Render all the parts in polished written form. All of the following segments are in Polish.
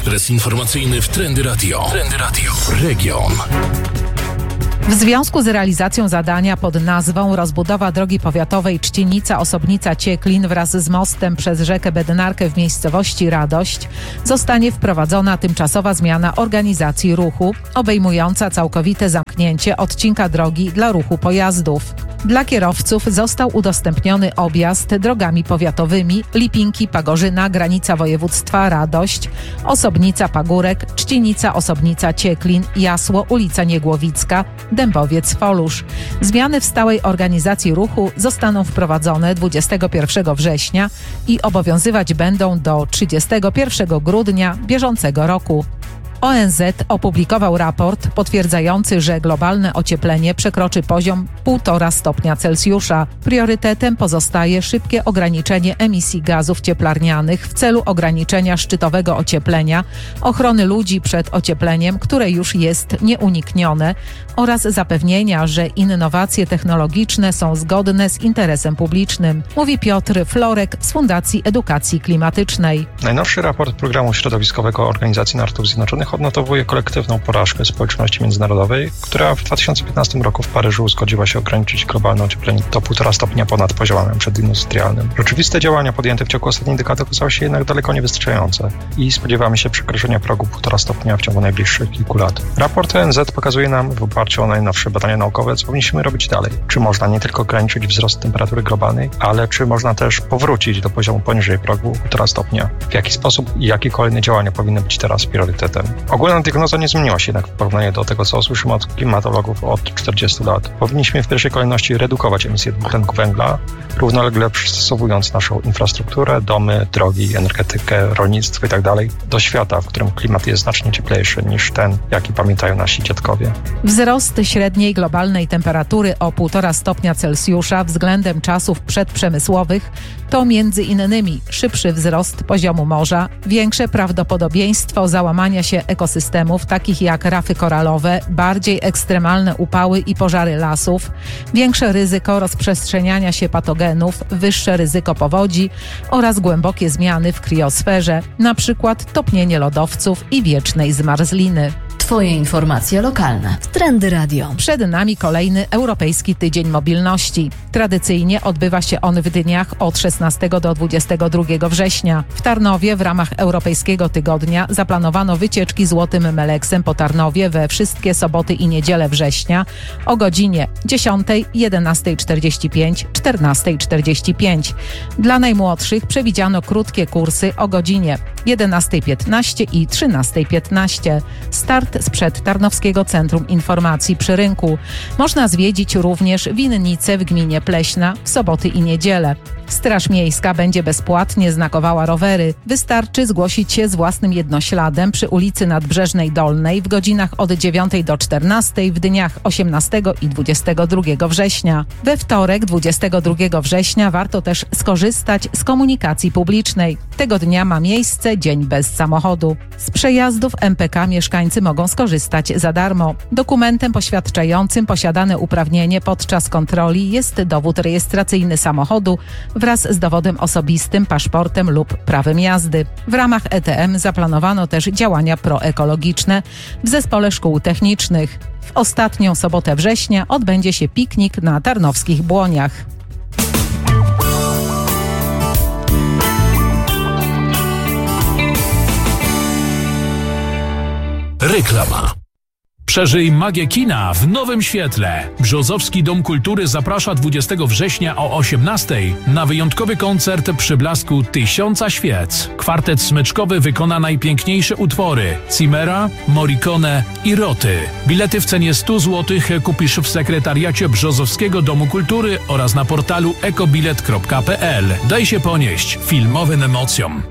Ekspres informacyjny w Trendy Radio. Trendy Radio. Region. W związku z realizacją zadania pod nazwą rozbudowa drogi powiatowej Trzcienica-Osobnica-Cieklin wraz z mostem przez rzekę Bednarkę w miejscowości Radość zostanie wprowadzona tymczasowa zmiana organizacji ruchu obejmująca całkowite zamknięcie odcinka drogi dla ruchu pojazdów. Dla kierowców został udostępniony objazd drogami powiatowymi Lipinki-Pagorzyna, granica województwa Radość, Osobnica-Pagórek, Trzcienica-Osobnica-Cieklin, Jasło, ulica Niegłowicka, Dębowiec-Folusz. Zmiany w stałej organizacji ruchu zostaną wprowadzone 21 września i obowiązywać będą do 31 grudnia bieżącego roku. ONZ opublikował raport potwierdzający, że globalne ocieplenie przekroczy poziom 1,5 stopnia Celsjusza. Priorytetem pozostaje szybkie ograniczenie emisji gazów cieplarnianych w celu ograniczenia szczytowego ocieplenia, ochrony ludzi przed ociepleniem, które już jest nieuniknione, oraz zapewnienia, że innowacje technologiczne są zgodne z interesem publicznym, mówi Piotr Florek z Fundacji Edukacji Klimatycznej. Najnowszy raport Programu Środowiskowego Organizacji Narodów Zjednoczonych odnotowuje kolektywną porażkę społeczności międzynarodowej, która w 2015 roku w Paryżu zgodziła się ograniczyć globalne ocieplenie do 1,5 stopnia ponad poziomem przedindustrialnym. Rzeczywiste działania podjęte w ciągu ostatniej dekady okazały się jednak daleko niewystarczające i spodziewamy się przekroczenia progu 1,5 stopnia w ciągu najbliższych kilku lat. Raport ONZ pokazuje nam w oparciu o najnowsze badania naukowe, co powinniśmy robić dalej. Czy można nie tylko ograniczyć wzrost temperatury globalnej, ale czy można też powrócić do poziomu poniżej progu 1,5 stopnia? W jaki sposób i jakie kolejne działania powinny być teraz priorytetem? Ogólna diagnoza nie zmieniła się jednak w porównaniu do tego, co słyszymy od klimatologów od 40 lat. Powinniśmy w pierwszej kolejności redukować emisję dwutlenku węgla, równolegle przystosowując naszą infrastrukturę, domy, drogi, energetykę, rolnictwo itd. do świata, w którym klimat jest znacznie cieplejszy niż ten, jaki pamiętają nasi dziadkowie. Wzrost średniej globalnej temperatury o 1,5 stopnia Celsjusza względem czasów przedprzemysłowych to między innymi szybszy wzrost poziomu morza, większe prawdopodobieństwo załamania się ekosystemów takich jak rafy koralowe, bardziej ekstremalne upały i pożary lasów, większe ryzyko rozprzestrzeniania się patogenów, wyższe ryzyko powodzi oraz głębokie zmiany w kriosferze, np. topnienie lodowców i wiecznej zmarzliny. Twoje informacje lokalne w Trendy Radio. Przed nami kolejny Europejski Tydzień Mobilności. Tradycyjnie odbywa się on w dniach od 16 do 22 września. W Tarnowie w ramach Europejskiego Tygodnia zaplanowano wycieczki Złotym Meleksem po Tarnowie we wszystkie soboty i niedziele września o godzinie 10, 11:45, 14:45. Dla najmłodszych przewidziano krótkie kursy o godzinie 11:15 i 13:15. Start sprzed Tarnowskiego Centrum Informacji przy Rynku. Można zwiedzić również winnicę w gminie Pleśna w soboty i niedzielę. Straż Miejska będzie bezpłatnie znakowała rowery. Wystarczy zgłosić się z własnym jednośladem przy ulicy Nadbrzeżnej Dolnej w godzinach od 9 do 14 w dniach 18 i 22 września. We wtorek 22 września warto też skorzystać z komunikacji publicznej. Tego dnia ma miejsce Dzień bez samochodu. Z przejazdów MPK mieszkańcy mogą skorzystać za darmo. Dokumentem poświadczającym posiadane uprawnienie podczas kontroli jest dowód rejestracyjny samochodu wraz z dowodem osobistym, paszportem lub prawem jazdy. W ramach ETM zaplanowano też działania proekologiczne w Zespole Szkół Technicznych. W ostatnią sobotę września odbędzie się piknik na tarnowskich Błoniach. Reklama. Przeżyj magię kina w nowym świetle. Brzozowski Dom Kultury zaprasza 20 września o 18:00 na wyjątkowy koncert przy blasku 1000 świec. Kwartet smyczkowy wykona najpiękniejsze utwory Zimmera, Morricone i Roty. Bilety w cenie 100 zł kupisz w sekretariacie Brzozowskiego Domu Kultury oraz na portalu ekobilet.pl. Daj się ponieść filmowym emocjom.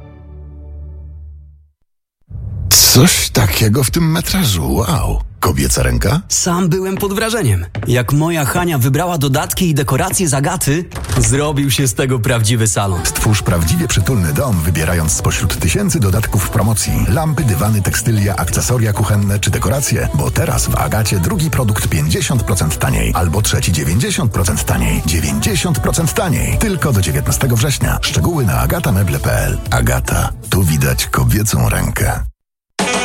Coś takiego w tym metrażu, wow. Kobieca ręka? Sam byłem pod wrażeniem. Jak moja Hania wybrała dodatki i dekoracje z Agaty, zrobił się z tego prawdziwy salon. Stwórz prawdziwie przytulny dom, wybierając spośród tysięcy dodatków w promocji. Lampy, dywany, tekstylia, akcesoria kuchenne czy dekoracje. Bo teraz w Agacie drugi produkt 50% taniej, albo trzeci 90% taniej. 90% taniej. Tylko do 19 września. Szczegóły na agatameble.pl. Agata. Tu widać kobiecą rękę.